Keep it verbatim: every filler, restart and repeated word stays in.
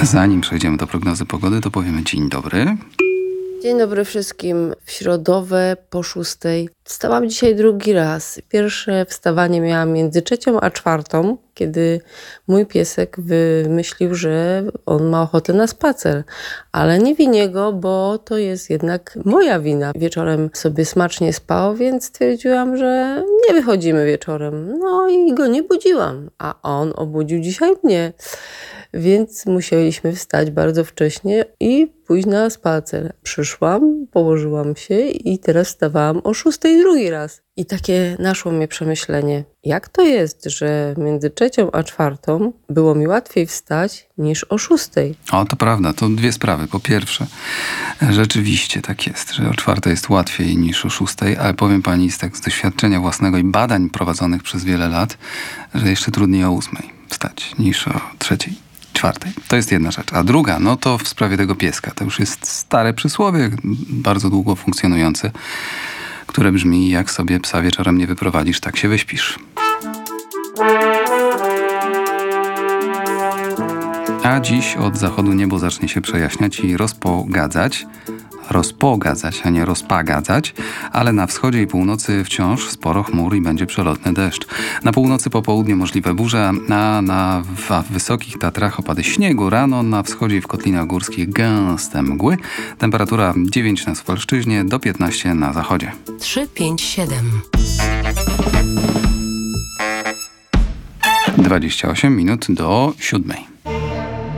Zanim przejdziemy do prognozy pogody, to powiemy dzień dobry. Dzień dobry wszystkim. W środowe po szóstej. Wstałam dzisiaj drugi raz. Pierwsze wstawanie miałam między trzecią a czwartą, kiedy mój piesek wymyślił, że on ma ochotę na spacer. Ale nie winię go, bo to jest jednak moja wina. Wieczorem sobie smacznie spał, więc stwierdziłam, że nie wychodzimy wieczorem. No i go nie budziłam, a on obudził dzisiaj mnie. Więc musieliśmy wstać bardzo wcześnie i pójść na spacer. Przyszłam, położyłam się i teraz wstawałam o szóstej drugi raz. I takie naszło mnie przemyślenie, jak to jest, że między trzecią a czwartą było mi łatwiej wstać niż o szóstej. O, to prawda, to dwie sprawy. Po pierwsze, rzeczywiście tak jest, że o czwartej jest łatwiej niż o szóstej, ale powiem pani z, tak, z doświadczenia własnego i badań prowadzonych przez wiele lat, że jeszcze trudniej o ósmej wstać niż o trzeciej. Czwartej. To jest jedna rzecz. A druga, no to w sprawie tego pieska. To już jest stare przysłowie, bardzo długo funkcjonujące, które brzmi: jak sobie psa wieczorem nie wyprowadzisz, tak się wyśpisz. A dziś od zachodu niebo zacznie się przejaśniać i rozpogadzać. Rozpogadzać, a nie rozpagadzać, ale na wschodzie i północy wciąż sporo chmur i będzie przelotny deszcz. Na północy po południu możliwe burze, a na w wysokich Tatrach opady śniegu. Rano na wschodzie i w kotlinach górskich gęste mgły. Temperatura dziewięć na Suwalszczyźnie, do piętnaście na zachodzie. trzy, pięć, siedem. dwadzieścia osiem minut do siódmej.